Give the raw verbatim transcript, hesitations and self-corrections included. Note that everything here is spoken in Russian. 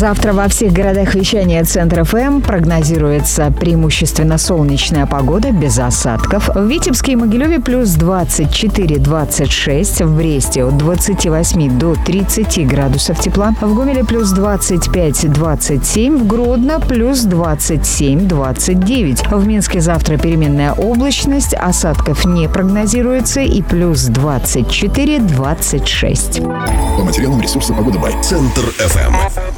Завтра во всех городах вещания Центр эф эм прогнозируется преимущественно солнечная погода без осадков. В Витебске и Могилеве плюс двадцать четыре - двадцать шесть, в Бресте от двадцати восьми до тридцати градусов тепла, в Гомеле плюс двадцать пять - двадцать семь, в Гродно плюс двадцать семь - двадцать девять. В Минске завтра переменная облачность, осадков не прогнозируется и плюс двадцать четыре - двадцать шесть. По материалам ресурса «Погода Бай». Центр эф эм.